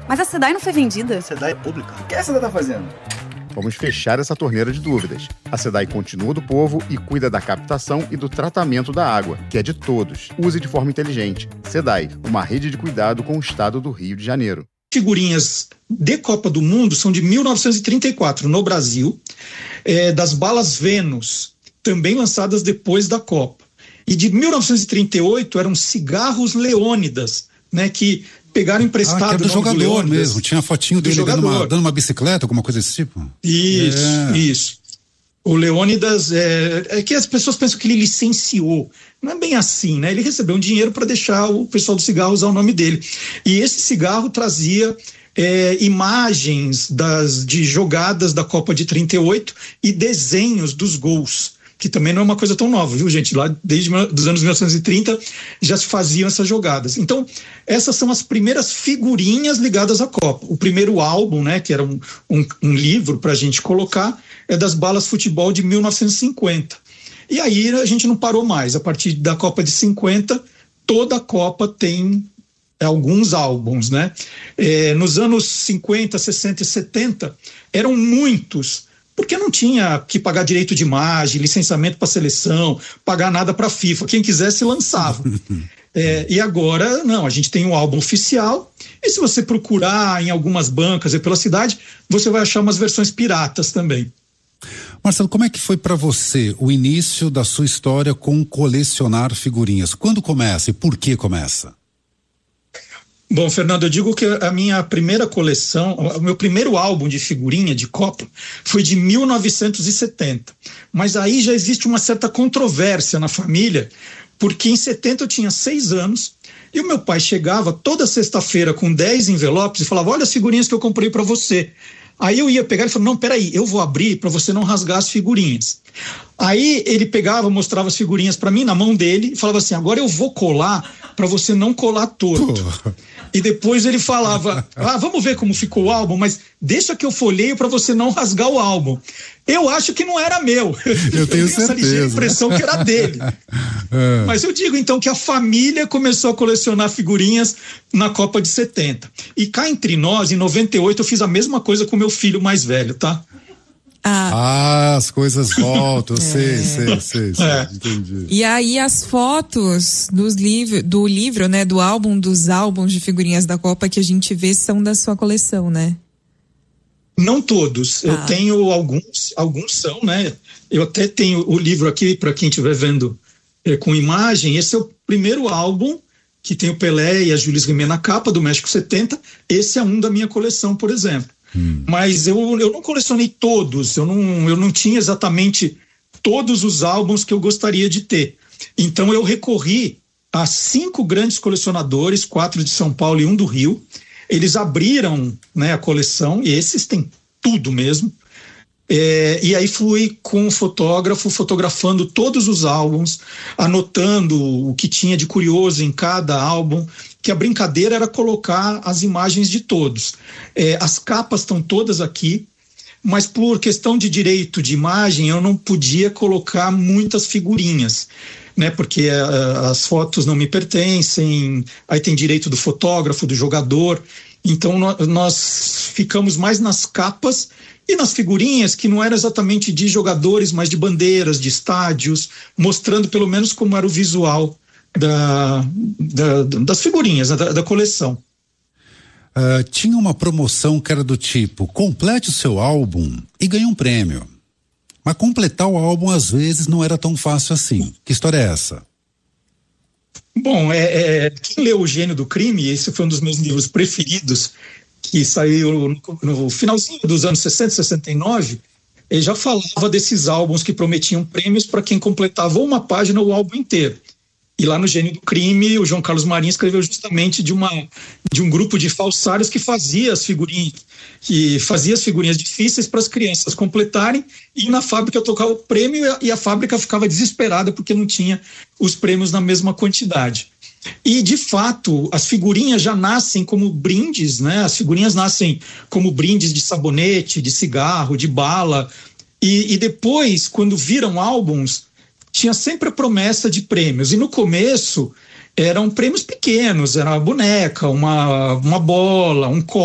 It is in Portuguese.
Mas a SEDAI não foi vendida? A SEDAI é pública. O que a SEDAI tá fazendo? Vamos fechar essa torneira de dúvidas. A SEDAI continua do povo e cuida da captação e do tratamento da água, que é de todos. Use de forma inteligente. SEDAI, uma rede de cuidado com o estado do Rio de Janeiro. Figurinhas de Copa do Mundo são de 1934, no Brasil, das balas Vênus, também lançadas depois da Copa. E de 1938 eram cigarros Leônidas, né, que pegaram emprestado. Que era do jogador mesmo, tinha a fotinho dele dando uma bicicleta, alguma coisa desse tipo. Isso. O Leônidas, é que as pessoas pensam que ele licenciou. Não é bem assim, né? Ele recebeu um dinheiro para deixar o pessoal do cigarro usar o nome dele. E esse cigarro trazia imagens de jogadas da Copa de 38 e desenhos dos gols, que também não é uma coisa tão nova, viu, gente? Lá desde os anos 1930 já se faziam essas jogadas. Então, essas são as primeiras figurinhas ligadas à Copa. O primeiro álbum, né, que era um livro para a gente colocar, é das balas futebol de 1950. E aí a gente não parou mais. A partir da Copa de 50, toda a Copa tem alguns álbuns, né? Nos anos 50, 60 e 70, eram muitos, porque não tinha que pagar direito de imagem, licenciamento para seleção, pagar nada para a FIFA. Quem quisesse lançava. E agora, não, a gente tem um álbum oficial, e se você procurar em algumas bancas e pela cidade, você vai achar umas versões piratas também. Marcelo, como é que foi para você o início da sua história com colecionar figurinhas? Quando começa e por que começa? Bom, Fernando, eu digo que a minha primeira coleção, o meu primeiro álbum de figurinha de Copa foi de 1970. Mas aí já existe uma certa controvérsia na família, porque em 70 eu tinha 6 anos e o meu pai chegava toda sexta-feira com 10 envelopes e falava: olha as figurinhas que eu comprei para você. Aí eu ia pegar e falava: não, peraí, eu vou abrir para você não rasgar as figurinhas. Aí ele pegava, mostrava as figurinhas para mim na mão dele e falava assim: agora eu vou colar para você não colar torto. E depois ele falava: vamos ver como ficou o álbum, mas deixa que eu folheio para você não rasgar o álbum. Eu acho que não era meu. Eu tenho certeza. Essa ligeira impressão que era dele. Mas eu digo então que a família começou a colecionar figurinhas na Copa de 70. E cá entre nós, em 98, eu fiz a mesma coisa com meu filho mais velho, tá? As coisas voltam, sei, entendi. E aí as fotos do livro, né, do álbum, dos álbuns de figurinhas da Copa que a gente vê são da sua coleção, né? Não todos, eu tenho alguns são, né? Eu até tenho o livro aqui para quem estiver vendo com imagem. Esse é o primeiro álbum que tem o Pelé e a Jules Rimet na capa, do México 70. Esse é um da minha coleção, por exemplo. Mas eu não colecionei todos, eu não tinha exatamente todos os álbuns que eu gostaria de ter. Então eu recorri a 5 grandes colecionadores, 4 de São Paulo e 1 do Rio. Eles abriram, né, a coleção, e esses têm tudo mesmo. E aí fui com um fotógrafo fotografando todos os álbuns, anotando o que tinha de curioso em cada álbum, que a brincadeira era colocar as imagens de todos. As capas estão todas aqui, mas por questão de direito de imagem eu não podia colocar muitas figurinhas, né? Porque as fotos não me pertencem, aí tem direito do fotógrafo, do jogador. Então nós ficamos mais nas capas e nas figurinhas que não eram exatamente de jogadores, mas de bandeiras, de estádios, mostrando pelo menos como era o visual das figurinhas, da coleção. Tinha uma promoção que era do tipo: complete o seu álbum e ganhe um prêmio. Mas completar o álbum às vezes não era tão fácil assim. Que história é essa? Bom, quem leu O Gênio do Crime, esse foi um dos meus livros preferidos, que saiu no finalzinho dos anos 60, 69, ele já falava desses álbuns que prometiam prêmios para quem completava ou uma página ou o álbum inteiro. E lá no Gênio do Crime, o João Carlos Marinho escreveu justamente de um grupo de falsários que fazia as figurinhas difíceis para as crianças completarem, e na fábrica tocava o prêmio e a fábrica ficava desesperada porque não tinha os prêmios na mesma quantidade. E, de fato, as figurinhas já nascem como brindes, né? As figurinhas nascem como brindes de sabonete, de cigarro, de bala, e depois, quando viram álbuns, tinha sempre a promessa de prêmios. E no começo eram prêmios pequenos, era uma boneca, uma bola, um copo.